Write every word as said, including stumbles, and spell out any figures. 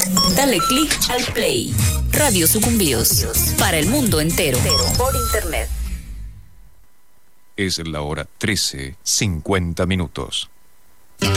Dale click al play. Radio Sucumbíos. Para el mundo entero. Por internet. Es la hora trece, cincuenta minutos.